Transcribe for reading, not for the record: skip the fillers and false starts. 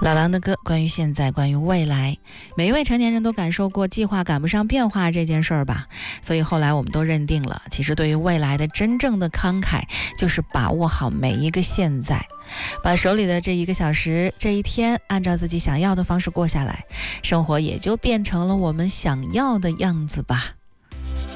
老狼的歌，关于现在，关于未来，每一位成年人都感受过计划赶不上变化这件事儿吧。所以后来我们都认定了，其实对于未来的真正的慷慨，就是把握好每一个现在，把手里的这1个小时、这一天，按照自己想要的方式过下来，生活也就变成了我们想要的样子吧。